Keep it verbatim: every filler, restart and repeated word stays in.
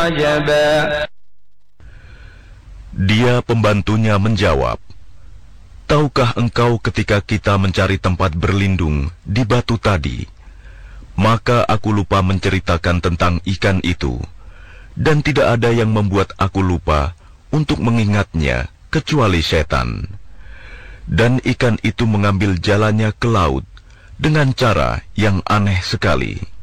عجبا. Dia pembantunya menjawab, "Tahukah engkau ketika kita mencari tempat berlindung di batu tadi, maka aku lupa menceritakan tentang ikan itu, dan tidak ada yang membuat aku lupa untuk mengingatnya kecuali setan. Dan ikan itu mengambil jalannya ke laut dengan cara yang aneh sekali."